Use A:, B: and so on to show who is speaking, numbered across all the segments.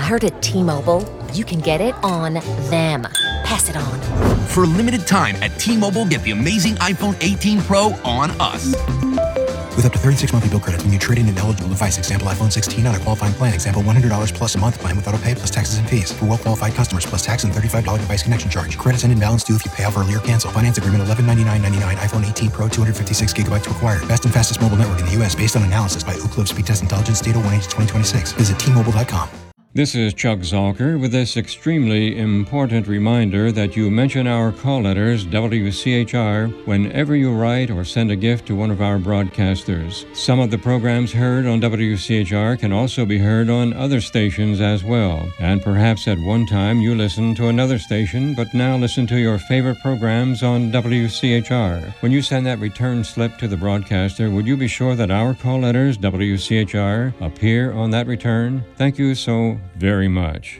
A: heard at T-Mobile, you can get it on them. Pass it on.
B: For a limited time at T-Mobile, get the amazing iPhone 18 Pro on us.
C: With up to 36 monthly bill credits when you trade in an eligible device. Example iPhone 16 on a qualifying plan. Example $100 plus a month plan with auto pay plus taxes and fees. For well-qualified customers plus tax and $35 device connection charge. Credits and imbalance due if you pay off early or cancel. Finance agreement $1199.99. iPhone 18 Pro 256 gigabytes required. Best and fastest mobile network in the U.S. based on analysis by Ookla Speed Test Intelligence Data 1H 2026. Visit T-Mobile.com.
D: This is Chuck Zalker with this extremely important reminder that you mention our call letters, WCHR, whenever you write or send a gift to one of our broadcasters. Some of the programs heard on WCHR can also be heard on other stations as well. And perhaps at one time you listened to another station, but now listen to your favorite programs on WCHR. When you send that return slip to the broadcaster, would you be sure that our call letters, WCHR, appear on that return? Thank you so very much.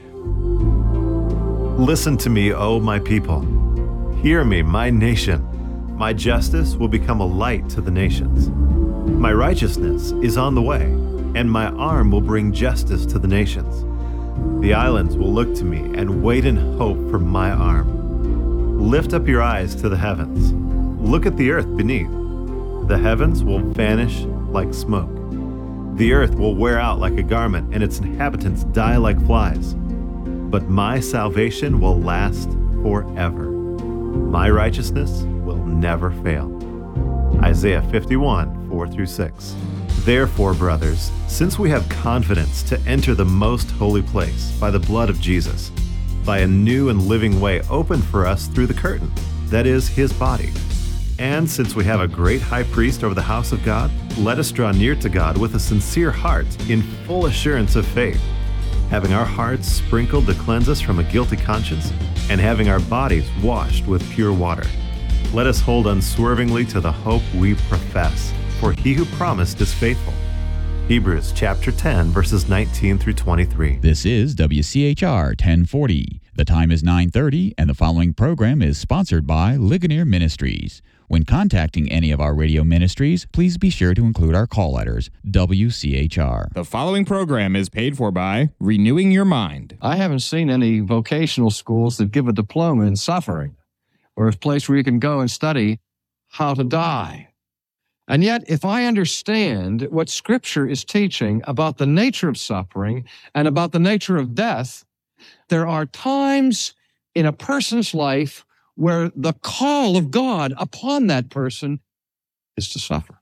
E: Listen to me, O my people. Hear me, my nation. My justice will become a light to the nations. My righteousness is on the way, and my arm will bring justice to the nations. The islands will look to me and wait in hope for my arm. Lift up your eyes to the heavens. Look at the earth beneath. The heavens will vanish like smoke. The earth will wear out like a garment, and its inhabitants die like flies. But my salvation will last forever. My righteousness will never fail. Isaiah 51, 4-6. Therefore, brothers, since we have confidence to enter the most holy place by the blood of Jesus, by a new and living way opened for us through the curtain, that is, his body. And since we have a great high priest over the house of God, let us draw near to God with a sincere heart in full assurance of faith, having our hearts sprinkled to cleanse us from a guilty conscience, and having our bodies washed with pure water. Let us hold unswervingly to the hope we profess, for he who promised is faithful. Hebrews chapter 10, verses 19-23.
F: This is WCHR 1040. The time is 9:30, and the following program is sponsored by Ligonier Ministries. When contacting any of our radio ministries, please be sure to include our call letters, WCHR.
G: The following program is paid for by Renewing Your Mind.
H: I haven't seen any vocational schools that give a diploma in suffering or a place where you can go and study how to die. And yet, if I understand what Scripture is teaching about the nature of suffering and about the nature of death, there are times in a person's life where the call of God upon that person is to suffer.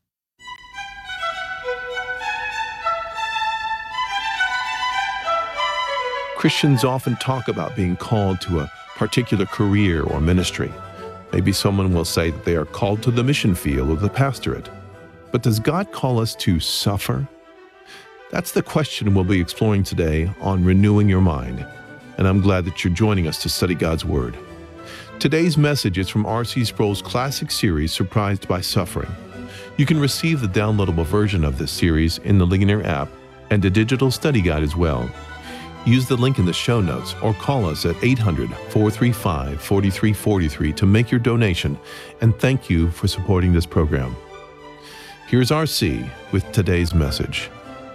I: Christians often talk about being called to a particular career or ministry. Maybe someone will say that they are called to the mission field or the pastorate. But does God call us to suffer? That's the question we'll be exploring today on Renewing Your Mind. And I'm glad that you're joining us to study God's Word. Today's message is from R.C. Sproul's classic series, Surprised by Suffering. You can receive the downloadable version of this series in the Ligonier app and a digital study guide as well. Use the link in the show notes or call us at 800-435-4343 to make your donation, and thank you for supporting this program. Here's R.C. with today's message.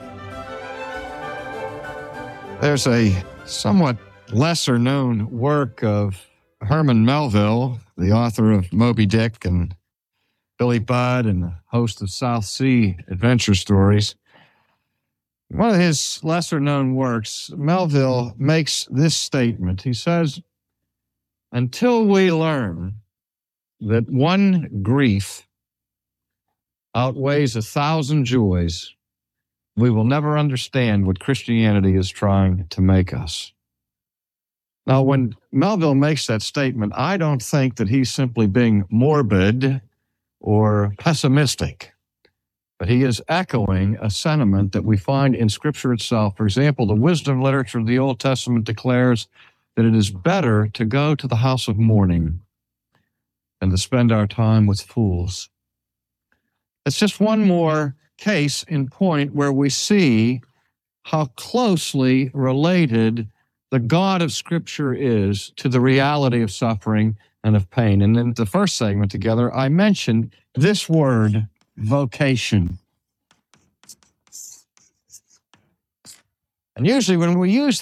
H: There's a somewhat lesser-known work of Herman Melville, the author of Moby Dick and Billy Budd and a host of South Sea adventure stories. One of his lesser-known works, Melville makes this statement. He says, "Until we learn that one grief outweighs 1,000 joys, we will never understand what Christianity is trying to make us." Now, when Melville makes that statement, I don't think that he's simply being morbid or pessimistic, but he is echoing a sentiment that we find in Scripture itself. For example, the wisdom literature of the Old Testament declares that it is better to go to the house of mourning than to spend our time with fools. It's just one more case in point where we see how closely related the God of Scripture is to the reality of suffering and of pain. And in the first segment together, I mentioned this word, vocation. And usually when we use